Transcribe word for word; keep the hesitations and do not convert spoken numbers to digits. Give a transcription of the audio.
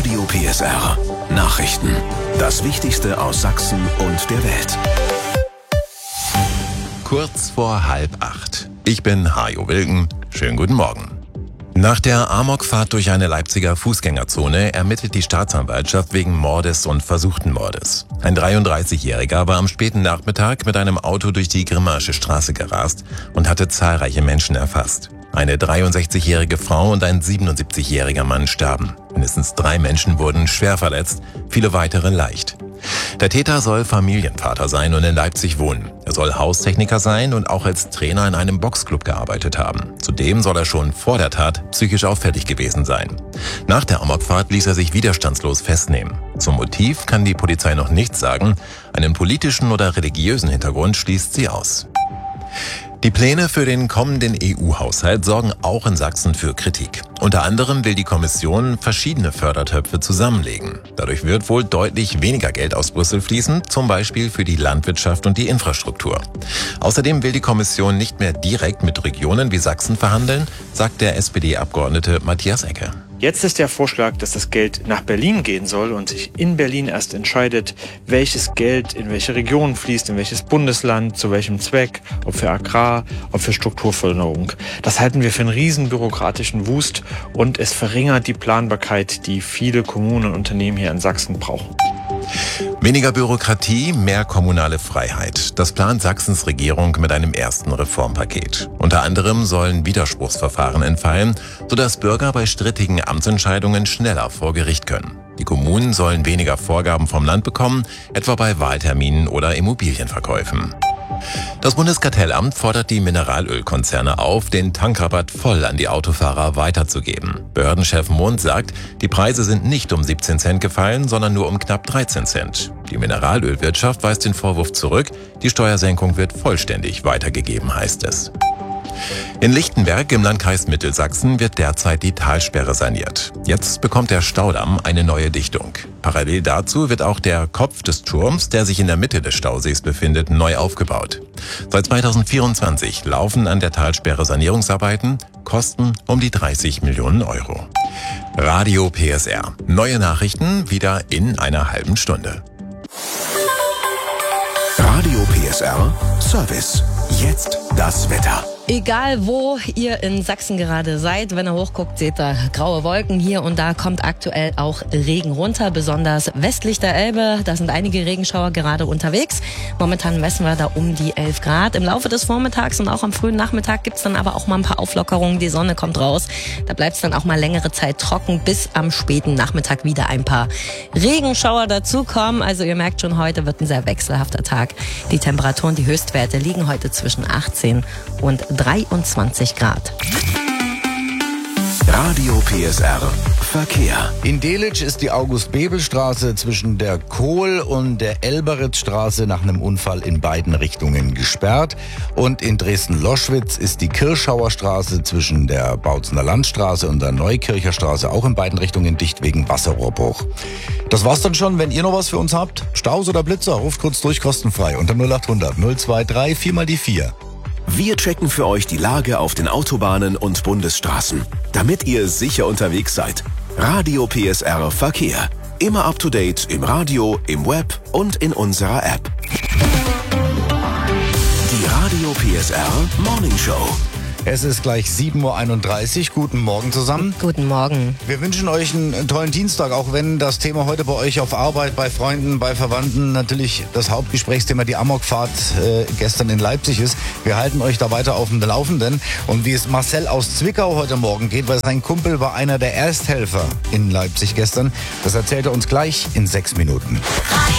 Radio P S R. Nachrichten. Das Wichtigste aus Sachsen und der Welt. Kurz vor halb acht. Ich bin Hajo Wilken. Schönen guten Morgen. Nach der Amokfahrt durch eine Leipziger Fußgängerzone ermittelt die Staatsanwaltschaft wegen Mordes und versuchten Mordes. Ein dreiunddreißigjähriger war am späten Nachmittag mit einem Auto durch die Grimmaische Straße gerast und hatte zahlreiche Menschen erfasst. Eine dreiundsechzigjährige Frau und ein siebenundsiebzigjähriger Mann starben. Mindestens drei Menschen wurden schwer verletzt, viele weitere leicht. Der Täter soll Familienvater sein und in Leipzig wohnen. Er soll Haustechniker sein und auch als Trainer in einem Boxclub gearbeitet haben. Zudem soll er schon vor der Tat psychisch auffällig gewesen sein. Nach der Amokfahrt ließ er sich widerstandslos festnehmen. Zum Motiv kann die Polizei noch nichts sagen. Einen politischen oder religiösen Hintergrund schließt sie aus. Die Pläne für den kommenden E U-Haushalt sorgen auch in Sachsen für Kritik. Unter anderem will die Kommission verschiedene Fördertöpfe zusammenlegen. Dadurch wird wohl deutlich weniger Geld aus Brüssel fließen, zum Beispiel für die Landwirtschaft und die Infrastruktur. Außerdem will die Kommission nicht mehr direkt mit Regionen wie Sachsen verhandeln, sagt der S P D-Abgeordnete Matthias Ecke. Jetzt ist der Vorschlag, dass das Geld nach Berlin gehen soll und sich in Berlin erst entscheidet, welches Geld in welche Region fließt, in welches Bundesland, zu welchem Zweck, ob für Agrar, ob für Strukturförderung. Das halten wir für einen riesen bürokratischen Wust und es verringert die Planbarkeit, die viele Kommunen und Unternehmen hier in Sachsen brauchen. Weniger Bürokratie, mehr kommunale Freiheit. Das plant Sachsens Regierung mit einem ersten Reformpaket. Unter anderem sollen Widerspruchsverfahren entfallen, sodass Bürger bei strittigen Amtsentscheidungen schneller vor Gericht können. Die Kommunen sollen weniger Vorgaben vom Land bekommen, etwa bei Wahlterminen oder Immobilienverkäufen. Das Bundeskartellamt fordert die Mineralölkonzerne auf, den Tankrabatt voll an die Autofahrer weiterzugeben. Behördenchef Mund sagt, die Preise sind nicht um siebzehn Cent gefallen, sondern nur um knapp dreizehn Cent. Die Mineralölwirtschaft weist den Vorwurf zurück, die Steuersenkung wird vollständig weitergegeben, heißt es. In Lichtenberg im Landkreis Mittelsachsen wird derzeit die Talsperre saniert. Jetzt bekommt der Staudamm eine neue Dichtung. Parallel dazu wird auch der Kopf des Turms, der sich in der Mitte des Stausees befindet, neu aufgebaut. Seit zweitausendvierundzwanzig laufen an der Talsperre Sanierungsarbeiten, kosten um die dreißig Millionen Euro. Radio P S R. Neue Nachrichten wieder in einer halben Stunde. Radio P S R Service. Jetzt das Wetter. Egal wo ihr in Sachsen gerade seid, wenn ihr hochguckt, seht ihr graue Wolken. Hier und da kommt aktuell auch Regen runter, besonders westlich der Elbe. Da sind einige Regenschauer gerade unterwegs. Momentan messen wir da um die elf Grad. Im Laufe des Vormittags und auch am frühen Nachmittag gibt's dann aber auch mal ein paar Auflockerungen. Die Sonne kommt raus. Da bleibt's dann auch mal längere Zeit trocken, bis am späten Nachmittag wieder ein paar Regenschauer dazukommen. Also ihr merkt schon, heute wird ein sehr wechselhafter Tag. Die Temperaturen, die Höchstwerte liegen heute zwischen achtzehn und dreiundzwanzig Grad. Radio P S R Verkehr. In Delitzsch ist die August-Bebel-Straße zwischen der Kohl- und der Elberitz-Straße nach einem Unfall in beiden Richtungen gesperrt. Und in Dresden-Loschwitz ist die Kirschauer Straße zwischen der Bautzener Landstraße und der Neukircher Straße auch in beiden Richtungen dicht wegen Wasserrohrbruch. Das war's dann schon. Wenn ihr noch was für uns habt, Staus oder Blitzer, ruft kurz durch, kostenfrei unter null achthundert null dreiundzwanzig vier mal die vier. Wir checken für euch die Lage auf den Autobahnen und Bundesstraßen, damit ihr sicher unterwegs seid. Radio P S R Verkehr. Immer up to date im Radio, im Web und in unserer App. Die Radio P S R Morning Show. Es ist gleich sieben Uhr einunddreißig. Guten Morgen zusammen. Guten Morgen. Wir wünschen euch einen tollen Dienstag, auch wenn das Thema heute bei euch auf Arbeit, bei Freunden, bei Verwandten natürlich das Hauptgesprächsthema die Amokfahrt äh, gestern in Leipzig ist. Wir halten euch da weiter auf dem Laufenden. Und wie es Marcel aus Zwickau heute Morgen geht, weil sein Kumpel war einer der Ersthelfer in Leipzig gestern, das erzählt er uns gleich in sechs Minuten.